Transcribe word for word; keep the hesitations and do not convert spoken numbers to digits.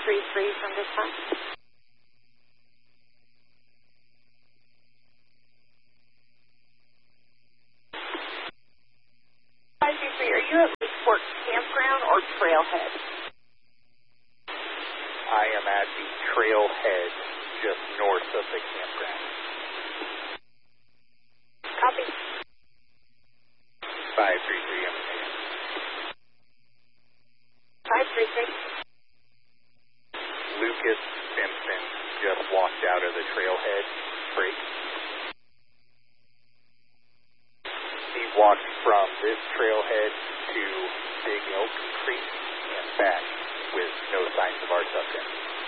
three three from this time. five three three, are you at Lake Fork Campground or Trailhead? I am at the Trailhead, just north of the campground. Copy. five three three, I'm in. five three three. Lucas Simpson just walked out of the Trailhead break. He walked from this trailhead to Big Elk Creek and back with no signs of our subject.